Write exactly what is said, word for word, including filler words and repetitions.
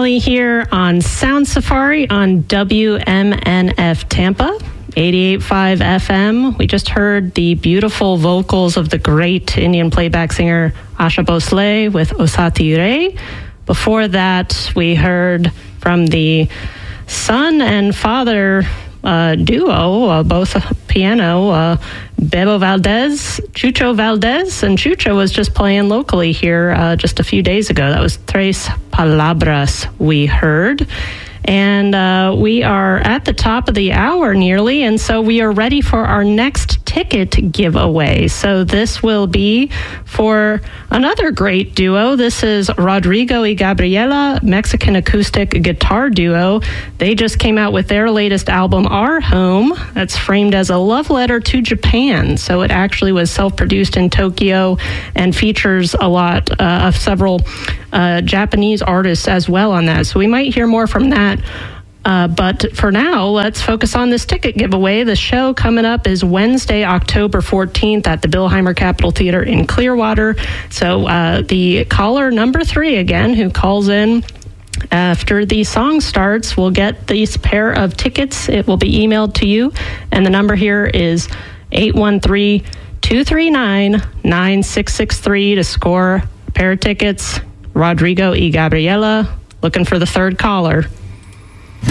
Emily here on Sound Safari on W M N F Tampa, eighty-eight point five F M. We just heard the beautiful vocals of the great Indian playback singer Asha Bhosle with Osati Re. Before that, we heard from the son and father uh, duo, uh, both piano, uh, Bebo Valdez, Chucho Valdez, and Chucho was just playing locally here uh, just a few days ago. That was Tres Palabras we heard. And uh, we are at the top of the hour nearly, and so we are ready for our next ticket giveaway. So this will be for another great duo. This is Rodrigo y Gabriela, Mexican acoustic guitar duo. They just came out with their latest album, Our Home. That's framed as a love letter to Japan. So it actually was self-produced in Tokyo and features a lot uh, of several uh, Japanese artists as well on that. So we might hear more from that. Uh, but for now, let's focus on this ticket giveaway. The show coming up is Wednesday, October fourteenth at the Billheimer Capitol Theater in Clearwater. So uh, the caller number three, again, who calls in after the song starts, will get these pair of tickets. It will be emailed to you. And the number here is eight one three, two three nine, nine six six three to score a pair of tickets. Rodrigo y Gabriela, looking for the third caller.